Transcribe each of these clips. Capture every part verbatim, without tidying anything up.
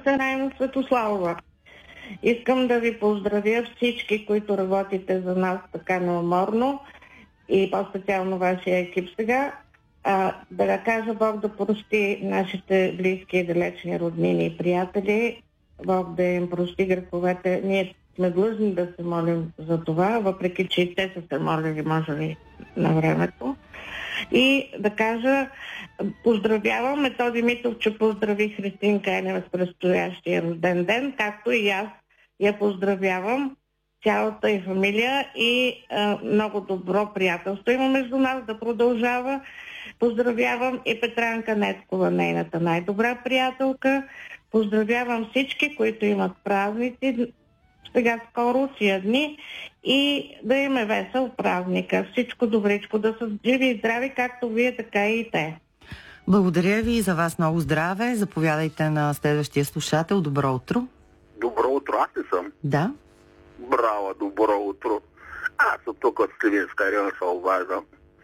думата е Найна Светославова. Искам да ви поздравя всички, които работите за нас така неуморно и по-специално вашия екип сега. А, да кажа Бог да прости нашите близки и далечни роднини и приятели. Бог да им прости греховете. Ние сме длъжни да се молим за това, въпреки че и те са се молили, може би, на времето. И да кажа, поздравявам Методи Митов, че поздрави Христинка Енева с предстоящия рожден ден, както и аз я поздравявам, цялата и фамилия, и а, много добро приятелство има между нас да продължава. Поздравявам и Петранка Нецкова, нейната най-добра приятелка. Поздравявам всички, които имат празници сега скоро, тия дни, и да им е весел празника. Всичко добричко, да са живи и здрави, както вие, така и те. Благодаря ви и за вас много здраве. Заповядайте на следващия слушател. Добро утро. Добро утро, аз ли съм? Да. Браво, добро утро. Аз съм тук от Сливенска район, се обаждам.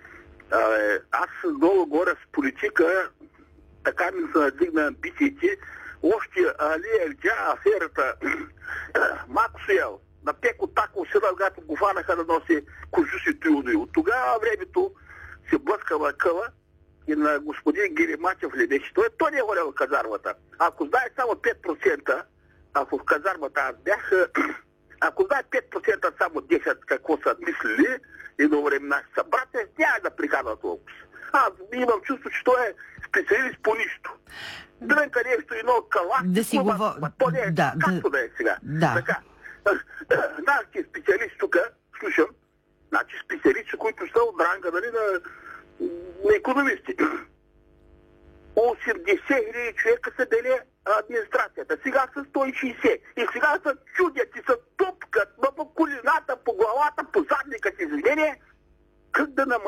Аз долу-горе с политика така ми се надигна амбициите. Още Алия Елджа, аферата Максуел, на Пеко Тако сина, когато го фанаха да носи кожуси Туюдо. От тогава времето се блъскала къла и на господин Гиримачев ли беше. Той, той не е ходил в казармата. Ако знае само пет процента, ако в казармата аз бях, ако знае пет процента само десет какво са мислили, едно време наши са брате, няма да приканва толкова. Аз имам чувство, че той е специалист по нищо. Дрънка нещо, едно кала, да си говор... поне, да, както да, да е сега. Да. Така. Нашите специалисти тук, слушам, значи специалисти, които са от ранга, нали, на, на икономисти. осемдесет хиляди човека са дели администрацията. Сега са сто и шейсет. И сега са чудят и са тупкат по колината, по главата, по задника си, извинение, как да намалят